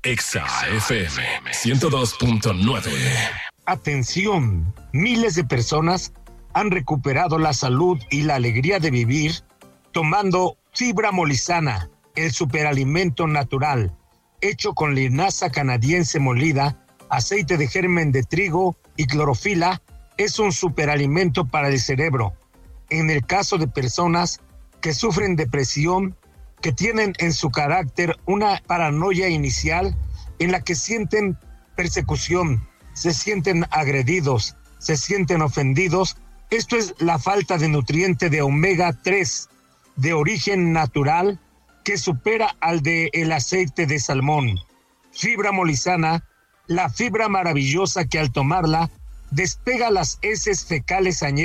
Exa FM 102.9. Atención, miles de personas han recuperado la salud y la alegría de vivir tomando fibra molisana, el superalimento natural, hecho con linaza canadiense molida, aceite de germen de trigo y clorofila. Es un superalimento para el cerebro. En el caso de personas que sufren depresión, que tienen en su carácter una paranoia inicial en la que sienten persecución, se sienten agredidos, se sienten ofendidos. Esto es la falta de nutriente de omega 3 de origen natural que supera al de el aceite de salmón. Fibra molisana, la fibra maravillosa que al tomarla despega las heces fecales añejas